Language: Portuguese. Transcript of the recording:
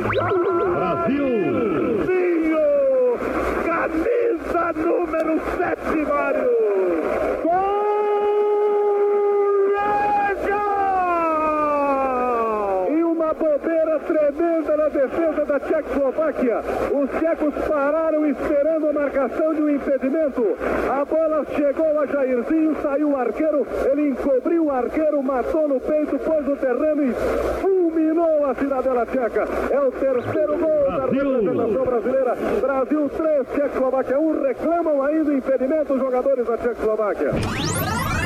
Brasil! Camisa número 7, Mário! Bobeira tremenda na defesa da Tchecoslováquia. Os tchecos pararam esperando a marcação de um impedimento. A bola chegou a Jairzinho, saiu o arqueiro, ele encobriu o arqueiro, matou no peito, pôs no terreno e fulminou a cidadela tcheca. É o terceiro gol da representação brasileira. Brasil 3, Tchecoslováquia 1. Reclamam ainda o impedimento os jogadores da Tchecoslováquia.